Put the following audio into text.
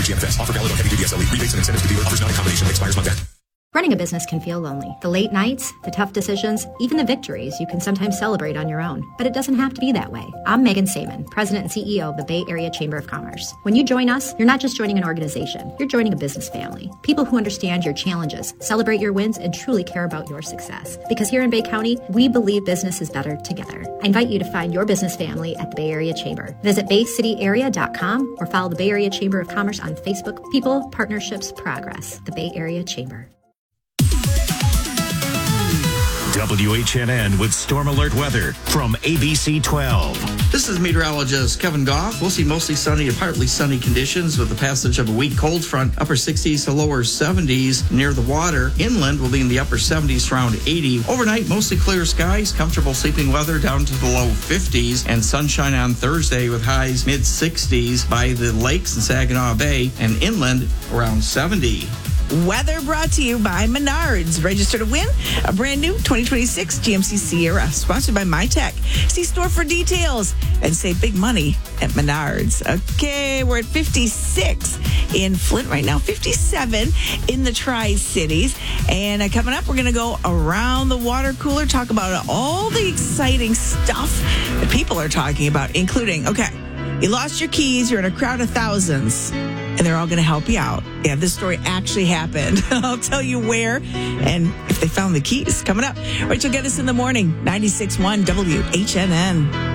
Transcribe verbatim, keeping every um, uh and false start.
through G M F S. Offer valid on heavy-duty S L E. Rebates and incentives to dealer. Offers not in combination. Expires month end. Running a business can feel lonely. The late nights, the tough decisions, even the victories you can sometimes celebrate on your own. But it doesn't have to be that way. I'm Megan Saman, President and C E O of the Bay Area Chamber of Commerce. When you join us, you're not just joining an organization, you're joining a business family. People who understand your challenges, celebrate your wins, and truly care about your success. Because here in Bay County, we believe business is better together. I invite you to find your business family at the Bay Area Chamber. Visit bay city area dot com or follow the Bay Area Chamber of Commerce on Facebook. People, partnerships, progress. The Bay Area Chamber. W H N N with Storm Alert weather from A B C twelve. This is meteorologist Kevin Goff. We'll see mostly sunny to partly sunny conditions with the passage of a weak cold front. Upper sixties to lower seventies near the water. Inland will be in the upper seventies to around eighty. Overnight, mostly clear skies, comfortable sleeping weather down to the low fifties, and sunshine on Thursday with highs mid sixties by the lakes in Saginaw Bay, and inland around seventy. Weather brought to you by Menards. Register to win a brand new twenty twenty-six G M C Sierra, sponsored by MyTech. See store for details and save big money at Menards. Okay, we're at fifty-six in Flint right now, fifty-seven in the Tri-Cities. And uh, coming up, we're going to go around the water cooler, talk about all the exciting stuff that people are talking about, including, okay, you lost your keys, you're in a crowd of thousands, and they're all going to help you out. Yeah, this story actually happened. I'll tell you where and if they found the keys. Coming up, Rachel Geddes in the morning, ninety-six point one W H N N.